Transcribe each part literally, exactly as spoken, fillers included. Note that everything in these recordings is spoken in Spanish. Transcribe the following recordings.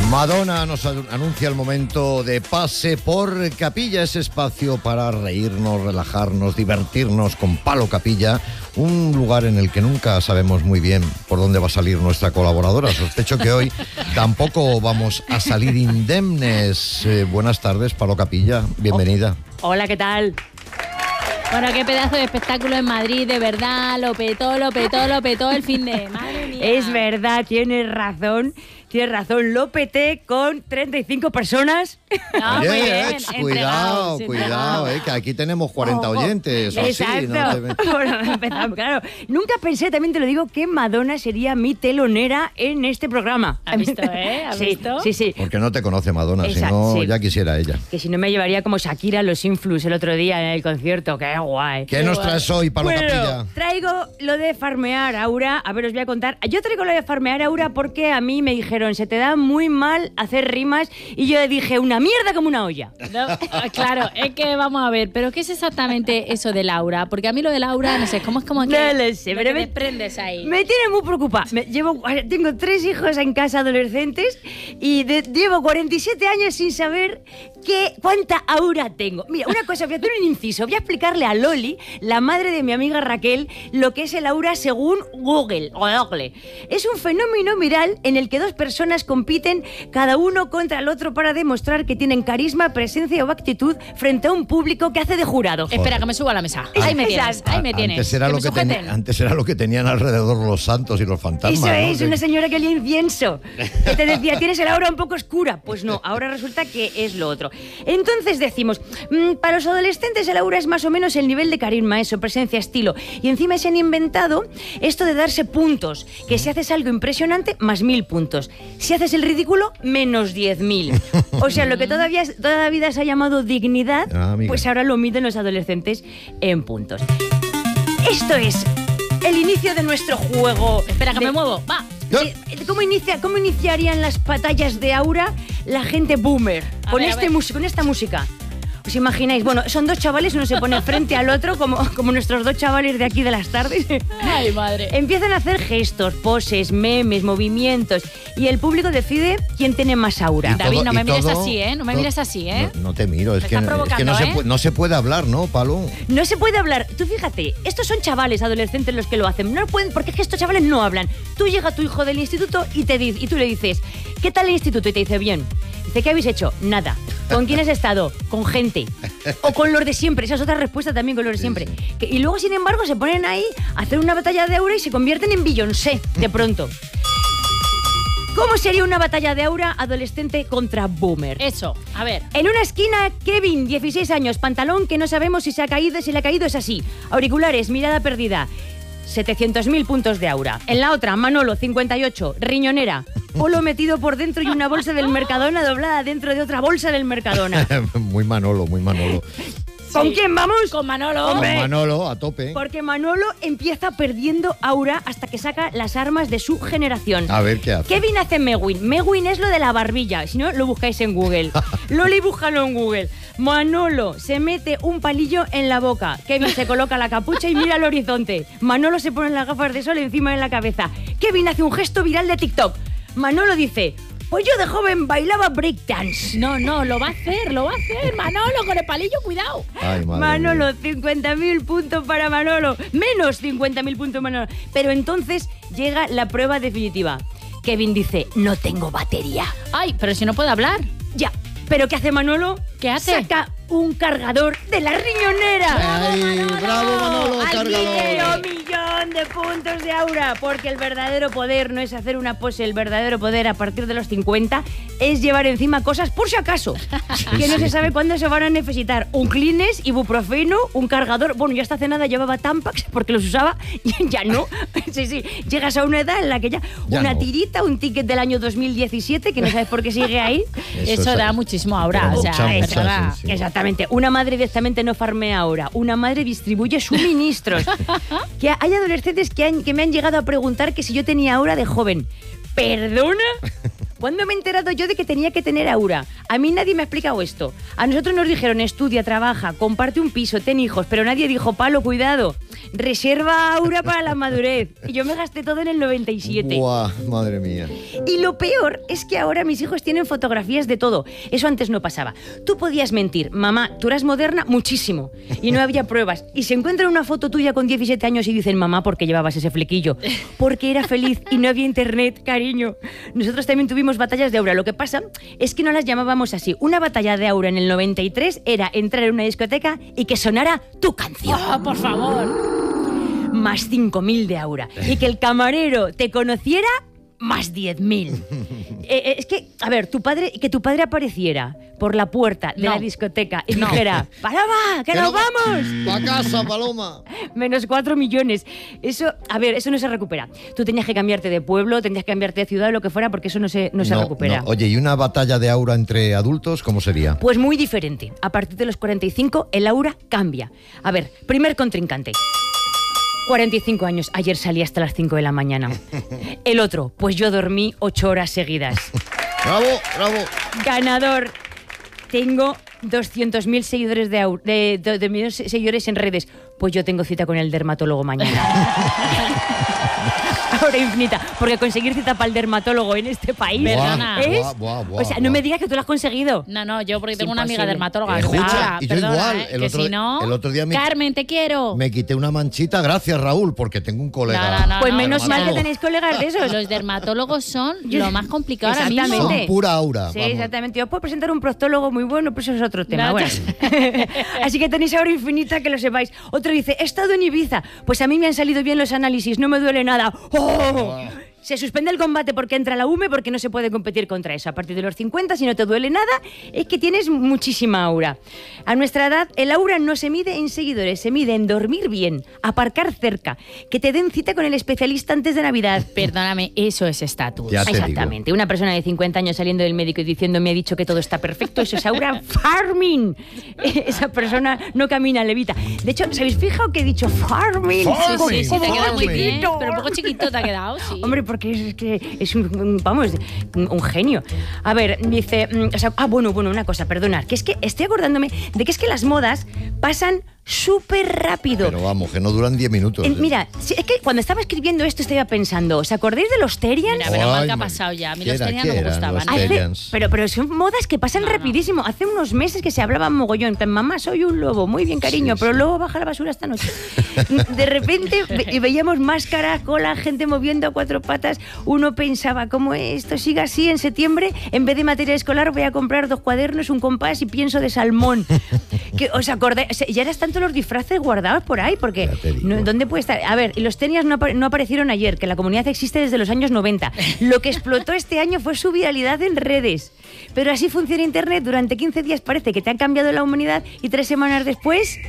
Madonna nos anuncia el momento de Pase por Capilla, ese espacio para reírnos, relajarnos, divertirnos con Palo Capilla, un lugar en el que nunca sabemos muy bien por dónde va a salir nuestra colaboradora. Sospecho que hoy tampoco vamos a salir indemnes. Eh, buenas tardes, Palo Capilla, bienvenida. Oh, hola, ¿qué tal? Bueno, qué pedazo de espectáculo en Madrid, de verdad, lo petó, lo petó, lo petó el fin de... Madre mía. Es verdad, tienes razón, tienes razón, lo peté con treinta y cinco personas. No, Oye, muy bien, eh, entregados, cuidado, entregados. cuidado, eh, que aquí tenemos cuarenta Ojo. oyentes. o así, Exacto. no te- Bueno, empezamos, claro. Nunca pensé, también te lo digo, que Madonna sería mi telonera en este programa. ¿Has visto, eh? ¿Has sí, visto? Sí, sí. Porque no te conoce Madonna, si Exacto, no, sí. ya quisiera ella. Que si no me llevaría como Shakira a los Influx el otro día en el concierto. ¡Qué guay! ¿Qué nos traes hoy, Palo Bueno, Capilla? traigo lo de farmear, Aura. A ver, os voy a contar. Yo traigo lo de farmear, Aura, porque a mí me dijeron, se te da muy mal hacer rimas, y yo dije, una mierda como una olla. No, claro, es que vamos a ver, pero ¿qué es exactamente eso de Laura? Porque a mí lo de Laura, no sé, ¿cómo es como que, No lo sé, lo pero que me- me prendes ahí? Me tiene muy preocupada. Me llevo, tengo tres hijos en casa adolescentes y de- llevo cuarenta y siete años sin saber qué, cuánta aura tengo. Mira, una cosa, voy a hacer un inciso. Voy a explicarle a Loli, la madre de mi amiga Raquel, lo que es el aura según Google. Google. Es un fenómeno viral en el que dos personas compiten cada uno contra el otro para demostrar que tienen carisma, presencia o actitud frente a un público que hace de jurado. Espera, que me suba a la mesa. Ahí me tienes, ahí me tienes. Antes era, que lo me que teni- sujeten. antes era lo que tenían alrededor los santos y los fantasmas. Eso ¿no? es, Que- una señora que olía incienso. Que te decía, tienes el aura un poco oscura. Pues no, ahora resulta que es lo otro. Entonces decimos, mmm, para los adolescentes el aura es más o menos el nivel de carisma, eso, presencia, estilo. Y encima se han inventado esto de darse puntos. Que si haces algo impresionante, más mil puntos. Si haces el ridículo, menos diez mil. O sea, lo que todavía, toda la vida se ha llamado dignidad, Ah, amiga. pues ahora lo miden los adolescentes en puntos. Esto es el inicio de nuestro juego. Espera, que de- me muevo. Va. Eh, ¿Cómo, inicia, ¿Cómo iniciarían las batallas de aura la gente boomer? A Con, ver, a este ver. mus- con esta música. ¿Os imagináis? Bueno, son dos chavales, uno se pone frente al otro, como, como nuestros dos chavales de aquí de las tardes. Ay, madre. Empiezan a hacer gestos, poses, memes, movimientos, y el público decide quién tiene más aura. Y David, todo- no y me mires todo- así, ¿eh? No me todo- mires así, ¿eh? No, no te miro, es Me que, estás es que no, provocando, se ¿eh? puede, no se puede hablar, ¿no, Palo? No se puede hablar. Tú fíjate, estos son chavales adolescentes los que lo hacen. No pueden, porque es que estos chavales no hablan. Tú llega tu hijo del instituto y te dice, y tú le dices, ¿qué tal el instituto? Y te dice, bien. Dice, ¿qué habéis hecho? Nada. ¿Con quién has estado? Con gente. O con los de siempre. Esa es otra respuesta también, con los de Sí, siempre. sí. Que- y luego, sin embargo, se ponen ahí a hacer una batalla de aura y se convierten en Beyoncé, de pronto. ¿Cómo sería una batalla de aura adolescente contra boomer? Eso, a ver. En una esquina, Kevin, dieciséis años, pantalón que no sabemos si se ha caído, si le ha caído, es así. Auriculares, mirada perdida. setecientos mil puntos de aura. En la otra, Manolo, cincuenta y ocho, riñonera. Polo metido por dentro y una bolsa del Mercadona doblada dentro de otra bolsa del Mercadona. Muy Manolo, muy Manolo. ¿Con Sí. quién vamos? Con Manolo. Hombre. Con Manolo, a tope. Porque Manolo empieza perdiendo aura hasta que saca las armas de su generación. A ver qué hace. Kevin hace Mewin. Mewin es lo de la barbilla. Si no, lo buscáis en Google. Loli, búscalo en Google. Manolo se mete un palillo en la boca. Kevin se coloca la capucha y mira al horizonte. Manolo se pone las gafas de sol encima de la cabeza. Kevin hace un gesto viral de TikTok. Manolo dice, pues yo de joven bailaba breakdance. No, no, lo va a hacer, lo va a hacer. Manolo, con el palillo, cuidado. Ay, madre Manolo, mía. cincuenta mil puntos para Manolo. Menos cincuenta mil puntos Manolo. Pero entonces llega la prueba definitiva. Kevin dice, no tengo batería. Ay, pero si no puede hablar. Ya, ¿pero qué hace Manolo? ¿Qué hace? Saca un cargador de la riñonera. Ay, bravo, Manolo, Aquí medio cargador. millón de puntos de aura, porque el verdadero poder no es hacer una pose, el verdadero poder a partir de los cincuenta es llevar encima cosas por si acaso, que no sí. se sabe cuándo se van a necesitar. Un Kleenex, ibuprofeno, un cargador. Bueno, yo hasta hace nada llevaba Tampax porque los usaba y ya no. Sí, sí, llegas a una edad en la que ya, Ya una no. tirita, un ticket del año dos mil diecisiete que no sabes por qué sigue ahí. Eso es- da muchísimo aura, Pero o sea, mucha, es mucha, verdad. sí, sí. Exactamente. Una madre directamente no farmea ahora. Una madre distribuye suministros. Que hay adolescentes que, han- que me han llegado a preguntar que si yo tenía aura de joven. ¿Perdona? ¿Cuándo me he enterado yo de que tenía que tener aura? A mí nadie me ha explicado esto. A nosotros nos dijeron, estudia, trabaja, comparte un piso, ten hijos, pero nadie dijo, Palo, cuidado, reserva aura para la madurez. Y yo me gasté todo en el noventa y siete. Buah, madre mía. Y lo peor es que ahora mis hijos tienen fotografías de todo. Eso antes no pasaba. Tú podías mentir, mamá, tú eras moderna muchísimo, y no había pruebas. Y se encuentran una foto tuya con diecisiete años y dicen, mamá, ¿por qué llevabas ese flequillo? Porque era feliz y no había internet, cariño. Nosotros también tuvimos batallas de aura. Lo que pasa es que no las llamábamos así. Una batalla de aura en el noventa y tres era entrar en una discoteca y que sonara tu canción. Oh, por favor. Más cinco mil de aura. Y que el camarero te conociera, más diez mil. Eh, es que, a ver, tu padre, que tu padre apareciera por la puerta de No. la discoteca y No. dijera, ¡Paloma, que, nos no va- vamos! ¡Pa' casa, Paloma! Menos cuatro millones. Eso, a ver, eso no se recupera. Tú tenías que cambiarte de pueblo, tenías que cambiarte de ciudad o lo que fuera, porque eso no se, no se recupera. no. Oye, ¿y una batalla de aura entre adultos cómo sería? Pues muy diferente. A partir de los cuarenta y cinco, el aura cambia. A ver, primer contrincante. cuarenta y cinco años. Ayer salí hasta las cinco de la mañana. El otro, pues yo dormí ocho horas seguidas. ¡Bravo, bravo! Ganador. Tengo doscientos mil seguidores de, au- de, de, de mis seguidores en redes. Pues yo tengo cita con el dermatólogo mañana. Ahora infinita. Porque conseguir cita para el dermatólogo en este país Perdona. es... Buah, buah, buah, o sea, no buah. me digas que tú lo has conseguido. No, no, yo porque Es tengo una amiga imposible. dermatóloga. Escucha, Escucha, y yo perdona, igual, ¿eh? el que otro- si no... el otro día me- Carmen, te quiero. Me quité una manchita, gracias Raúl, porque tengo un colega. No, no, no, Pues no, menos no, mal no. que tenéis colegas de esos. Los dermatólogos son Yo- lo más complicado ahora Exactamente. mismo. Son pura aura. Sí, vamos. exactamente. Yo os puedo presentar un proctólogo muy bueno, pero eso es otro tema. No, Bueno. Así que tenéis ahora infinita, que lo sepáis. Otro dice, he estado en Ibiza. Pues a mí me han salido bien los análisis, no me duele nada. ¡Oh! Se suspende el combate porque entra la U M E, porque no se puede competir contra eso. A partir de los cincuenta, si no te duele nada, es que tienes muchísima aura. A nuestra edad, el aura no se mide en seguidores, se mide en dormir bien, aparcar cerca, que te den cita con el especialista antes de Navidad. Perdóname, eso es estatus. Ya te digo. Exactamente. Una persona de cincuenta años saliendo del médico y diciendo, me ha dicho que todo está perfecto, eso es aura farming. Esa persona no camina, levita. De hecho, ¿os habéis fijado que he dicho farming? Farming, Sí, sí, te Como queda muy farming. bien. Pero un poco chiquito te ha quedado, sí. Hombre, porque es que es un, un- vamos, un, un genio. A ver, dice, mm, o sea, ah, bueno, bueno, una cosa, perdonad, que es que estoy acordándome de que es que las modas pasan súper rápido. Pero vamos, que no duran diez minutos. Eh, ¿eh? mira, si- es que cuando estaba escribiendo esto estaba pensando, ¿os acordáis de los Terians? Mira, menos mal que ha Ay, pasado ya. A mí ¿qué los era, tenían qué no me eran gustaban. los Hace- Hace- Terians? pero, pero son modas que pasan No, no. rapidísimo. Hace unos meses que se hablaban mogollón. En plan, mamá, soy un lobo. Muy bien, cariño, Sí, pero sí. luego baja la basura esta noche. De repente ve- y veíamos máscaras, cola, gente moviendo a cuatro patas. Uno pensaba, como esto siga así en septiembre, en vez de material escolar voy a comprar dos cuadernos, un compás y pienso de salmón. Que, ¿os acordáis? O sea, ya eran tanto los disfraces guardados por ahí, porque Ya te digo. no- ¿dónde puede estar? A ver, y los Terians no, apa- no aparecieron ayer, que la comunidad existe desde los años noventa. Lo que explotó este año fue su viralidad en redes. Pero así funciona Internet. Durante quince días parece que te han cambiado la humanidad y tres semanas después...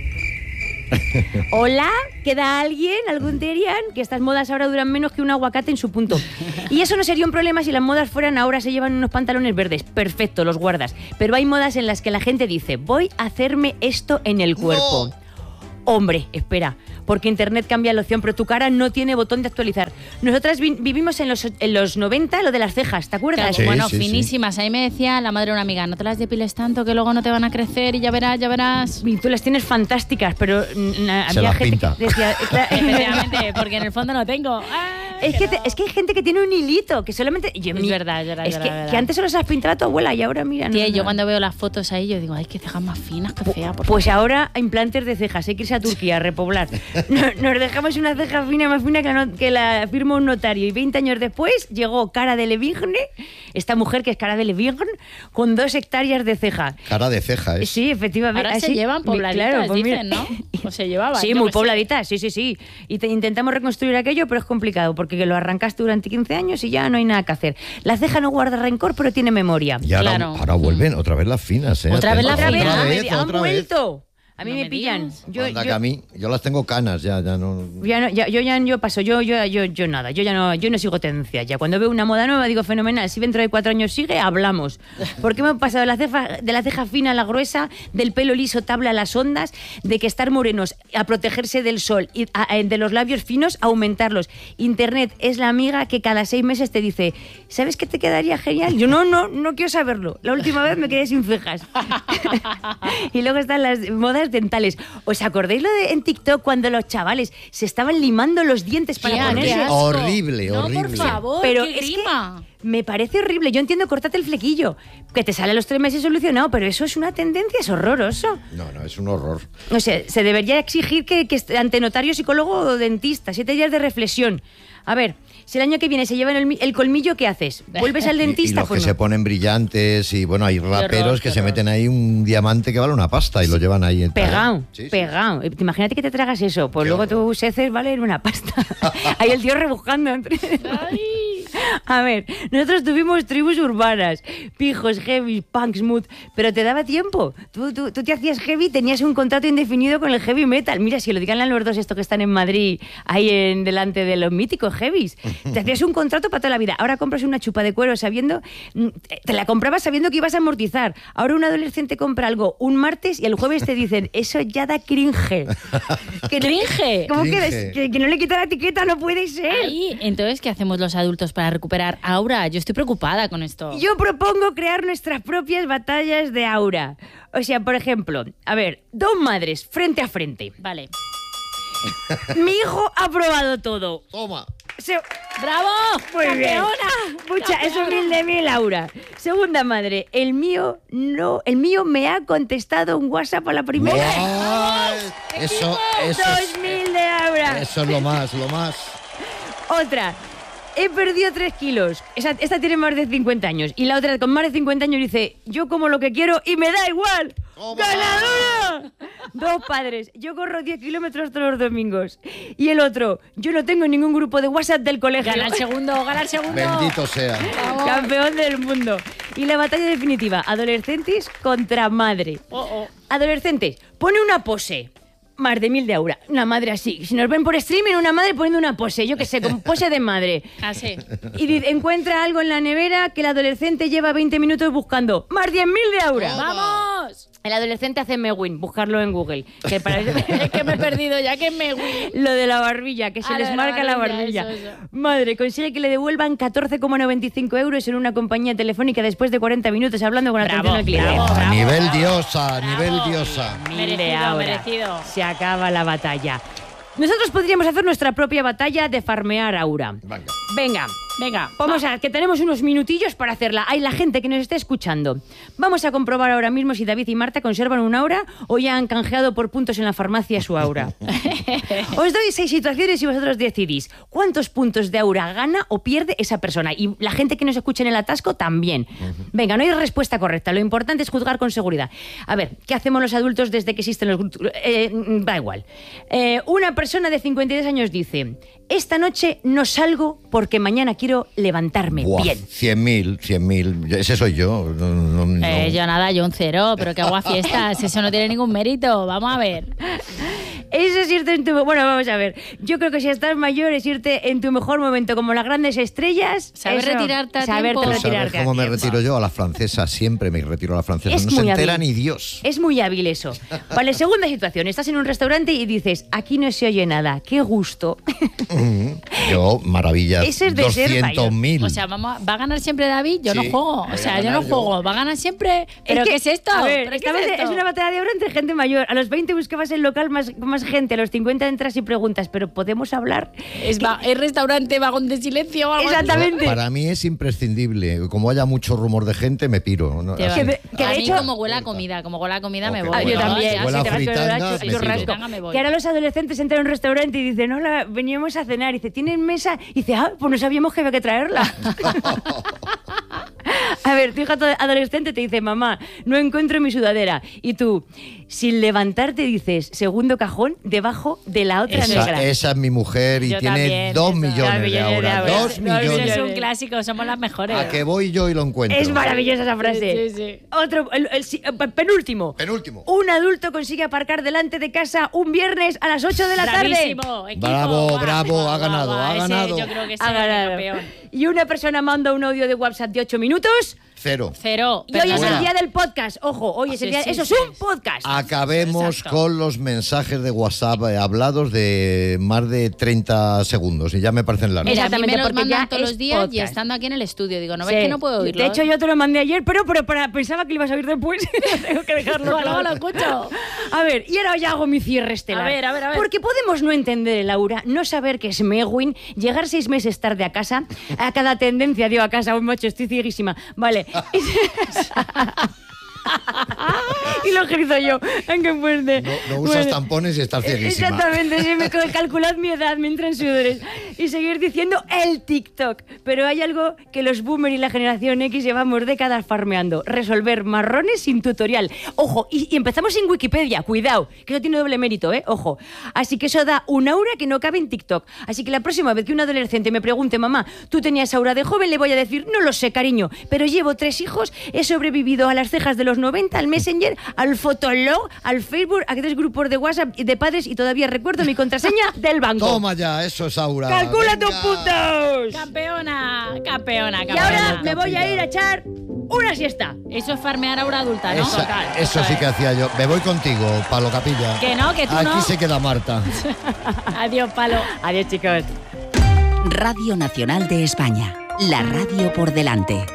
Hola, ¿queda alguien? ¿Algún Terian? Que estas modas ahora duran menos que un aguacate en su punto. Y eso no sería un problema si las modas fueran ahora se llevan unos pantalones verdes. Perfecto, los guardas. Pero hay modas en las que la gente dice, voy a hacerme esto en el cuerpo. No. Hombre, espera, porque Internet cambia la opción, pero tu cara no tiene botón de actualizar. Nosotras vi- vivimos en los, en los noventa lo de las cejas, ¿te acuerdas? Claro, Sí, bueno, sí, sí. finísimas. Ahí me decía la madre de una amiga, no te las depiles tanto que luego no te van a crecer y ya verás, ya verás. Y tú las tienes fantásticas, pero mm, había Se las gente pinta. que decía... Efectivamente, porque en el fondo no tengo. Ah, Es que, te- es que hay gente que tiene un hilito, que solamente... Yo, Es mi- verdad, es verdad, Es es que, verdad. que antes solo se las pintaba tu abuela y ahora mira... no, Tía, no. yo cuando veo las fotos ahí, yo digo, ay, qué cejas más finas, qué fea, por Pues ahora implantes de cejas, hay que irse a Turquía a repoblar. No- Nos dejamos una ceja fina más fina que la, no- que la firma un notario. Y veinte años después llegó Cara de Levigne, esta mujer que es Cara de Levigne, con dos hectáreas de ceja. Cara de ceja, ¿eh? Sí, efectivamente. Ahora se así- llevan mi- pobladitas, claro, pues mira. dicen, ¿no? O se llevaban, Sí, yo muy qué sé. pobladitas, sí, sí, sí. Y te- intentamos reconstruir aquello, pero es complicado, porque lo arrancaste durante quince años y ya no hay nada que hacer. La ceja no guarda rencor, pero tiene memoria. Y ahora, Claro. ahora vuelven otra vez las finas, ¿eh? Otra vez las Otra finas. vez, han otra vez. vuelto. A mí No me, me pillan. digas. Yo, Anda, yo- que a mí, yo las tengo canas ya, ya no... Ya no, ya, yo ya yo paso, yo, yo, yo, yo nada, yo ya no, yo no sigo tendencias. Ya cuando veo una moda nueva digo fenomenal. Si dentro de cuatro años sigue, hablamos. Porque me he pasado de la ceja, de la ceja fina a la gruesa, del pelo liso tabla a las ondas, de que estar morenos a protegerse del sol y a- a- de los labios finos a aumentarlos. Internet es la amiga que cada seis meses te dice, ¿sabes qué te quedaría genial? Yo no, no, no quiero saberlo. La última vez me quedé sin cejas. Y luego están las modas dentales. ¿Os acordáis lo de en TikTok cuando los chavales se estaban limando los dientes para Tía, qué ponerse? asco. Horrible, No, horrible. por favor, Pero qué es que grima. me parece horrible. Yo entiendo cortate el flequillo, que te sale a los tres meses solucionado, pero eso es una tendencia, es horroroso. No, no, es un horror. O sea, se debería exigir que, que esté ante notario, psicólogo o dentista, siete días de reflexión. A ver, si el año que viene se llevan el, mi- el colmillo, ¿qué haces? ¿Vuelves al Y- Y, dentista? los Pues que no. se ponen brillantes y bueno, hay raperos horror, que qué se horror. meten ahí un diamante que vale una pasta y lo llevan ahí. en- Pegado, Sí, sí. pegado. Imagínate que te tragas eso, pues Qué luego horror. tus heces valen una pasta. Ahí el tío rebuscando entre... A ver, nosotros tuvimos tribus urbanas, pijos, heavy, punk, smooth, pero te daba tiempo. Tú, tú, tú te hacías heavy, tenías un contrato indefinido con el heavy metal. Mira, si lo digan a los dos estos que están en Madrid, ahí en delante de los míticos heavies, te hacías un contrato para toda la vida. Ahora compras una chupa de cuero sabiendo, mm, te la comprabas sabiendo que ibas a amortizar. Ahora un adolescente compra algo un martes y el jueves te dicen, eso ya da cringe. Que no- ¿Cringe? ¿Cómo que, Cringe. que, que no le quita la etiqueta? No puede ser. Ahí, entonces, ¿qué hacemos los adultos para recuperar aura? Yo estoy preocupada con esto. Yo propongo crear nuestras propias batallas de aura. O sea, por ejemplo, a ver, dos madres frente a frente. Vale. Mi hijo ha probado todo. Toma. Se- ¡Bravo! Muy bien. ¡Campeona! Pucha, es ¡Campeona! humilde mi Laura. Segunda madre, el mío no, el mío me ha contestado un WhatsApp a la primera. Ay, eso, eso, Dos es, mil de aura. eso es lo más, lo más. Otra. He perdido tres kilos. Esa- esta tiene más de cincuenta años. Y la otra con más de cincuenta años dice, yo como lo que quiero y me da igual. Toma. ¡Ganadora! Dos padres. Yo corro diez kilómetros todos los domingos. Y el otro, yo no tengo ningún grupo de WhatsApp del colegio. Gana el segundo, gana el segundo. Bendito sea. Campeón del mundo. Y la batalla definitiva, adolescentes contra madre. Oh, oh. Adolescentes, pone una pose. Más de mil de aura. Una madre así. Si nos ven por streaming, una madre poniendo una pose. Yo qué sé, con pose de madre. Así. Y dice, encuentra algo en la nevera que el adolescente lleva veinte minutos buscando. ¡Más diez mil de aura! ¡Vamos! El adolescente hace Mewin, buscarlo en Google. Que para eso- Es que me he perdido ya que me... Lo de la barbilla, que se Ah, les lo de la marca la barbilla, barbilla. eso, eso. Madre, consigue que le devuelvan catorce coma noventa y cinco euros en una compañía telefónica después de cuarenta minutos hablando con Bravo, atención al cliente. bravo. A nivel bravo. diosa, a Bravo. nivel diosa. Mil de Merecido, aura. merecido. Se acaba la batalla. Nosotros podríamos hacer nuestra propia batalla de farmear aura. Venga. Venga, Venga, vamos a, que tenemos unos minutillos para hacerla. Hay la gente que nos está escuchando. Vamos a comprobar ahora mismo si David y Marta conservan un aura o ya han canjeado por puntos en la farmacia su aura. Os doy seis situaciones y vosotros decidís cuántos puntos de aura gana o pierde esa persona. Y la gente que nos escucha en el atasco también. Venga, no hay respuesta correcta. Lo importante es juzgar con seguridad. A ver, ¿qué hacemos los adultos desde que existen los grupos? Eh, mm, da igual. Eh, una persona de cincuenta y dos años dice: esta noche no salgo porque mañana quiero levantarme Buah, bien. cien mil, cien mil. Ese soy yo. No, no, no. Eh, yo nada, yo un cero, pero que agua fiestas, eso no tiene ningún mérito. Vamos a ver. Eso es irte en tu... Bueno, vamos a ver. Yo creo que si estás mayor es irte en tu mejor momento, como las grandes estrellas. Saber eso, retirarte a saberte tiempo. ¿Tú sabes retirarte a cómo me tiempo. retiro yo? A la francesa, siempre me retiro a la francesa. Es no se muy entera hábil. ni Dios. Es muy hábil eso. Vale, segunda situación. Estás en un restaurante y dices, aquí no se oye nada. ¡Qué gusto! Yo, maravilla. Eso es de ser doscientos mil. O sea, vamos, a- ¿va a ganar siempre David? Yo Sí, no juego. voy O a sea, yo ganar no yo. juego. ¿Va a ganar siempre? ¿Pero que- qué es esto? A ver, ¿Pero qué estamos- es, es, esto? una batalla de oro entre gente mayor. A los veinte buscabas el local más, con más gente. A los cincuenta entras y preguntas, ¿pero podemos hablar? Es, va- es restaurante, vagón de silencio o algo así. Exactamente. Para mí es imprescindible. Como haya mucho rumor de gente, me piro. ¿no? Te va. Así. Que de- que a de mí hecho- como huele a comida, como huele a comida me Ok, voy. Ah, yo Huela- también. huela si te vas con fritanga, el me churrasco. tiro. Fritanga me voy. Que ahora los adolescentes entran a un restaurante y dicen, hola, veníamos a cenar. Y dice, ¿tienen mesa? Y dice, ah, pues no sabíamos que había que traerla. A ver, tu hija to- adolescente te dice, mamá, no encuentro mi sudadera. Y tú, sin levantarte dices, segundo cajón, debajo de la otra Esa, negra. esa es mi mujer y Yo tiene también, dos eso. millones Dos de millones de ahora. ahora. Dos Dos Eso millones. es un clásico, somos las mejores. A que voy yo y lo encuentro. Es maravillosa esa frase. Sí, sí, sí. Otro, el, el si- eh, penúltimo. Penúltimo. Un adulto consigue aparcar delante de casa un viernes a las ocho de la tarde. Bravísimo, equipo. Bravo, Guau, bravo, guau, ha guau, ganado, guau, ha ese ganado. Yo creo que Ha es el ganado. campeón. Y una persona manda un audio de WhatsApp de ocho minutos. Cero. Cero. Y hoy es Fuera. el día del podcast. Ojo, hoy es el Sí, día. sí, Eso es sí. un podcast. Acabemos Exacto. con los mensajes de WhatsApp eh, hablados de más de treinta segundos y ya me parecen largos. Mira, a mí Exactamente, me los porque ya mandan todos es los días y podcast. estando aquí en el estudio. Digo, ¿no Sí. ves que no puedo oírlo? De hecho, yo te lo mandé ayer, pero, pero para, pensaba que lo ibas a oír después. Tengo que dejarlo Luego claro. lo escucho. A ver, y ahora ya hago mi cierre estelar. A ver, a ver, a ver. Porque podemos no entender, Laura, no saber que es Megwin, llegar seis meses tarde a casa, a cada tendencia dio a casa, un macho, estoy cieguísima. Vale. Y lo grito yo. ¡Ay, qué fuerte! No, no usas Bueno. tampones y estás cieguísima. Exactamente, sí, me co- calculad mi edad, me entran sudores. Y seguir diciendo el TikTok. Pero hay algo que los boomer y la generación X llevamos décadas farmeando. Resolver marrones sin tutorial. Ojo, y, y empezamos sin Wikipedia, cuidado, que eso tiene doble mérito, ¿eh? Ojo. Así que eso da un aura que no cabe en TikTok. Así que la próxima vez que un adolescente me pregunte, mamá, ¿tú tenías aura de joven? Le voy a decir, no lo sé, cariño, pero llevo tres hijos, he sobrevivido a las cejas de los noventa, al Messenger, al Fotolog, al Facebook, a tres grupos de WhatsApp de padres y todavía recuerdo mi contraseña del banco. Toma ya, eso es Aura. ¡Calcula Venga. tus puntos! Campeona, campeona, Y campeona. ahora me voy a ir a echar una siesta. Eso es farmear a una adulta, ¿no? Esa- Total, eso sí es. que hacía yo. Me voy contigo, Palo Capilla. Que no, que tú Aquí no. se queda Marta. Adiós, palo. Adiós, chicos. Radio Nacional de España. La radio por delante.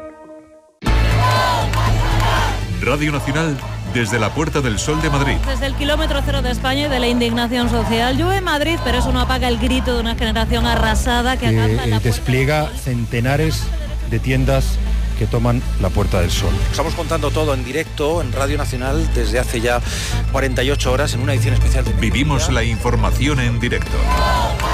Radio Nacional desde la Puerta del Sol de Madrid. Desde el kilómetro cero de España y de la indignación social. Llueve en Madrid, pero eso no apaga el grito de una generación arrasada que acampa en la que puerta despliega centenares de tiendas que toman la Puerta del Sol. Estamos contando todo en directo en Radio Nacional desde hace ya cuarenta y ocho horas en una edición especial de Vivimos la información en directo.